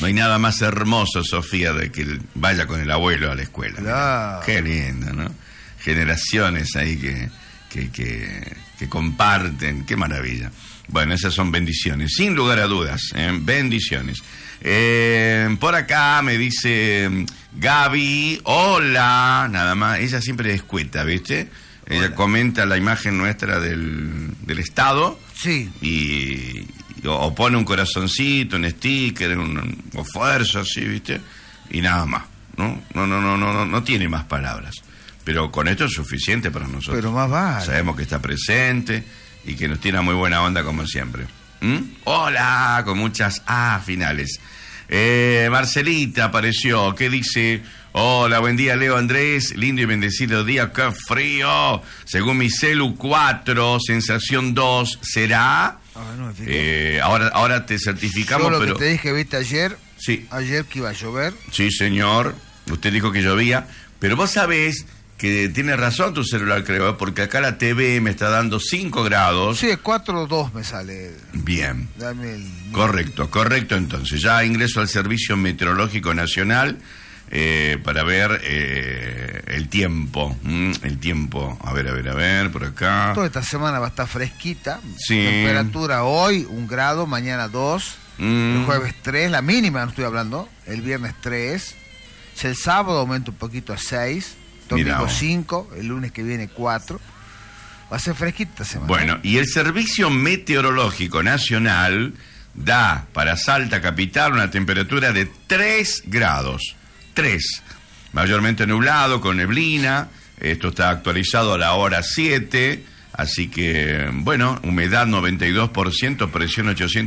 No hay nada más hermoso, Sofía, de que vaya con el abuelo a la escuela. Claro. Qué lindo, ¿no? Generaciones ahí que comparten. Qué maravilla. Bueno, esas son bendiciones, sin lugar a dudas, bendiciones. Por acá me dice Gaby, hola, nada más. Ella siempre es escueta, ¿viste? Ella Hola. Comenta la imagen nuestra del Estado. Sí. O pone un corazoncito, un sticker, un esfuerzo, así, ¿viste? Y nada más, ¿no? No tiene más palabras. Pero con esto es suficiente para nosotros. Pero más vale. Sabemos que está presente y que nos tiene muy buena onda como siempre. Hola, con muchas finales. Marcelita apareció, ¿qué dice? Hola, buen día, Leo, Andrés, lindo y bendecido día, qué frío. Según mi celu 4, sensación 2, ¿será? No me ahora te certificamos, yo lo pero... que te dije, viste, ayer, Sí. ayer que iba a llover. Sí, señor, usted dijo que llovía, pero vos sabés que tiene razón tu celular, creo, porque acá la TV me está dando 5 grados. Sí, 4.2 me sale. Bien. Dame el... Correcto, entonces. Ya ingreso al Servicio Meteorológico Nacional para ver el tiempo. El tiempo, a ver, por acá. Toda esta semana va a estar fresquita. Sí. Temperatura hoy 1 grado, mañana 2, el jueves 3, la mínima no estoy hablando, el viernes 3, el sábado aumenta un poquito a 6, domingo 5, el lunes que viene 4. Va a ser fresquita esta semana. Bueno, y el Servicio Meteorológico Nacional da para Salta Capital una temperatura de 3 grados. 3. Mayormente nublado, con neblina. Esto está actualizado a la hora 7. Así que, bueno, humedad 92%, presión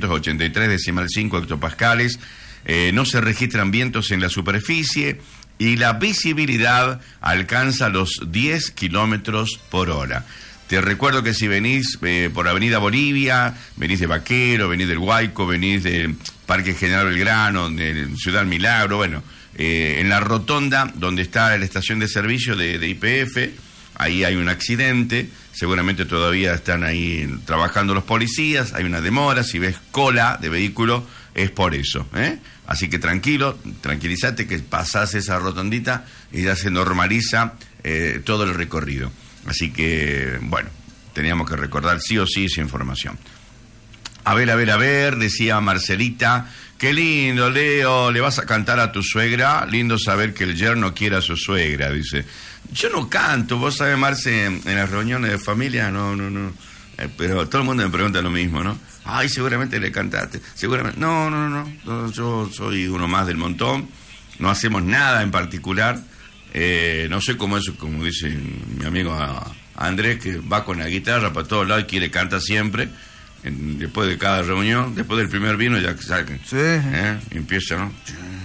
883,5 hectopascales. No se registran vientos en la superficie y la visibilidad alcanza los 10 kilómetros por hora. Te recuerdo que si venís por Avenida Bolivia, venís de Vaquero, venís del Guayco, venís del Parque General Belgrano, de Ciudad Milagro, bueno, en la rotonda donde está la estación de servicio de YPF, ahí hay un accidente, seguramente todavía están ahí trabajando los policías, hay una demora, si ves cola de vehículo es por eso, Así que tranquilízate que pasás esa rotondita y ya se normaliza todo el recorrido. Así que, bueno, teníamos que recordar sí o sí esa información. A ver, decía Marcelita, qué lindo, Leo, ¿le vas a cantar a tu suegra? Lindo saber que el yerno quiere a su suegra, dice. Yo no canto, vos sabés, Marce, en las reuniones de familia, no. Pero todo el mundo me pregunta lo mismo, ¿no? Ay, seguramente le cantaste, seguramente. No, yo soy uno más del montón, no hacemos nada en particular. No sé cómo es, como dice mi amigo Andrés, que va con la guitarra para todos lados y quiere cantar siempre. Después de cada reunión, después del primer vino, ya saben. Sí. Empieza, ¿no?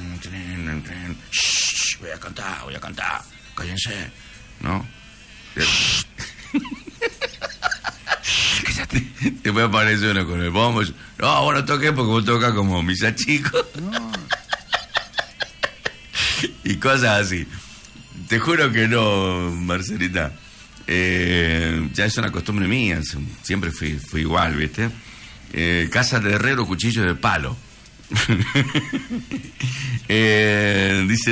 Shh, voy a cantar, cállense, ¿no? Después aparece uno con el bombo. No, vos no toques porque vos tocas como misa chico. No. Y cosas así. Te juro que no, Marcelita. Ya es una costumbre mía. Siempre fui igual, ¿viste? Casa de herrero, cuchillo de palo. Dice